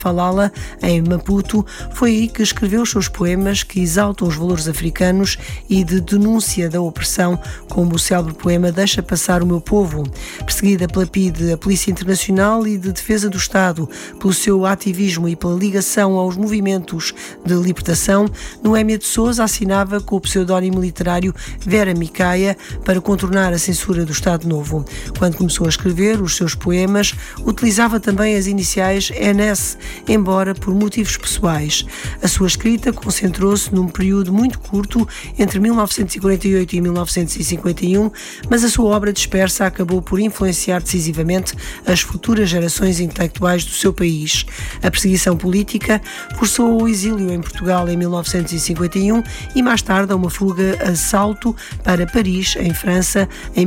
Falala, em Maputo, foi aí que escreveu os seus poemas que exaltam os valores africanos e de denúncia da opressão, como o célebre poema Deixa Passar o Meu Povo. Perseguida pela PIDE, a Polícia Internacional e de Defesa do Estado, pelo seu ativismo e pela ligação aos movimentos de libertação, Noémia de Sousa assinava com o pseudónimo literário Vera Micaia para contornar a censura do Estado Novo. Quando começou a escrever os seus poemas, utilizava também as iniciais NS, embora por motivos pessoais. A sua escrita concentrou-se num período muito curto, entre 1948 e 1951, mas a sua obra dispersa acabou por influenciar decisivamente as futuras gerações intelectuais do seu país. A perseguição política forçou o exílio em Portugal em 1951 e mais tarde a uma fuga a Salto para Paris, em França, em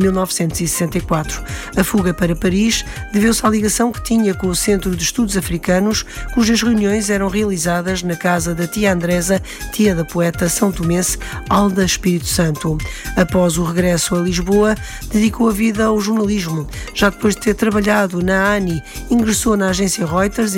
1964. A fuga para Paris deveu-se à ligação que tinha com o Centro de Estudos Africanos, cujas reuniões eram realizadas na casa da tia Andresa, tia da poeta são tomense Alda Espírito Santo. Após o regresso a Lisboa, dedicou a vida ao jornalismo. Já depois de ter trabalhado na ANI, ingressou na agência Reuters em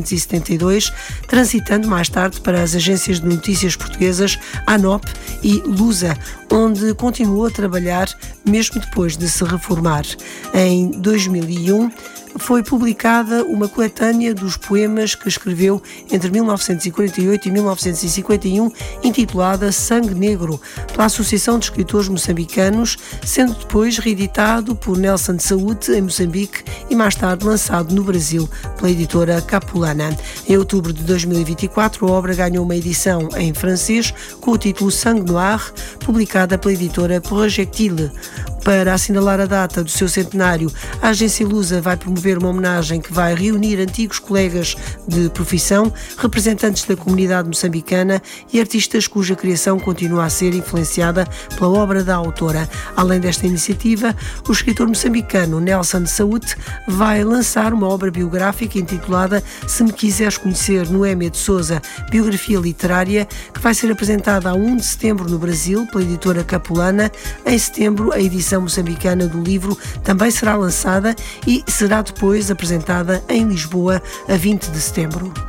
1972, transitando mais tarde para as agências de notícias portuguesas ANOP e Lusa, onde continuou a trabalhar mesmo depois de se reformar. Em 2001, foi publicada uma coletânea dos poemas que escreveu entre 1948 e 1951, intitulada Sangue Negro, pela Associação de Escritores Moçambicanos, sendo depois reeditado por Nelson de Saúde, em Moçambique, e mais tarde lançado no Brasil pela editora Capulana. Em outubro de 2024, a obra ganhou uma edição em francês com o título Sangue Noir, publicada pela editora Projectile. Para assinalar a data do seu centenário, a agência Lusa vai promover uma homenagem que vai reunir antigos colegas de profissão, representantes da comunidade moçambicana e artistas cuja criação continua a ser influenciada pela obra da autora. Além desta iniciativa, o escritor moçambicano Nelson de Saúde vai lançar uma obra biográfica intitulada Se Me Quiseres Conhecer, Noémia de Sousa, biografia literária, que vai ser apresentada a 1 de setembro no Brasil pela editora Capulana. Em setembro, a edição moçambicana do livro também será lançada e será depois apresentada em Lisboa a 20 de setembro.